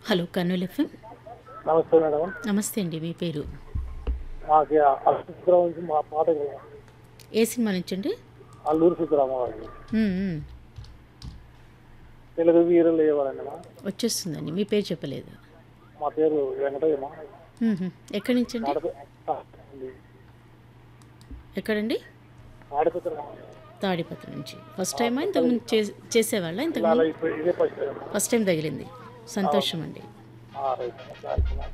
Hello Kurnool FM. నమస్తే madam. నమస్తే అండి. మీ పేరు? మాకు అల్లుడు నుంచి మా పాట ఏ సినిమా నుంచి అండి? అల్లూరు సీతారామరాజు మ్మ్, మ్మ్. తెలుగు వీరులు ఇవ్వాలండి మా. వచ్చేస్తుందండి. మీ పేరు చెప్పలేదు. మా పేరు వెంకటయ్యమ్మ. ఎక్కడి నుంచి అండి? ఎక్కడండి? ఆడిపోతారు తాడిపత్రి నుంచి. ఫస్ట్ టైమా ఇంతకుముందు చేసేవాళ్ళ? ఇంతకుముందు ఇదే ఫస్ట్ ఫస్ట్ టైం తగిలింది. సంతోషం అండి. రైట్.